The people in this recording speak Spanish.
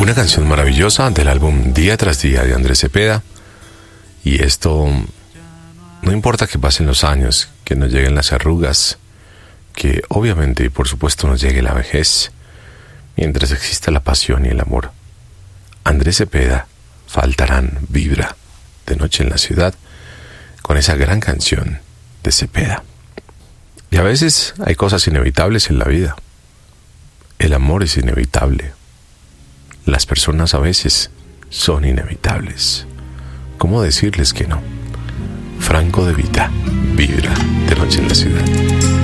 Una canción maravillosa del álbum Día tras Día de Andrés Cepeda. Y esto, no importa que pasen los años, que nos lleguen las arrugas, que obviamente y por supuesto nos llegue la vejez, mientras exista la pasión y el amor, Andrés Cepeda faltarán vibra de Noche en la Ciudad con esa gran canción de Cepeda. Y a veces hay cosas inevitables en la vida. El amor es inevitable. Las personas a veces son inevitables. ¿Cómo decirles que no? Franco De Vita, vibra de Noche en la Ciudad.